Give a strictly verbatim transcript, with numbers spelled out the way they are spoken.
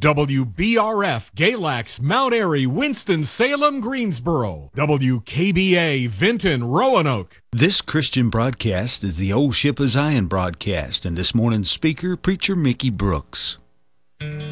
W B R F, Galax, Mount Airy, Winston-Salem, Greensboro. W K B A, Vinton, Roanoke. This Christian broadcast is the Old Ship of Zion broadcast, and this morning's speaker, Preacher Mickey Brooks.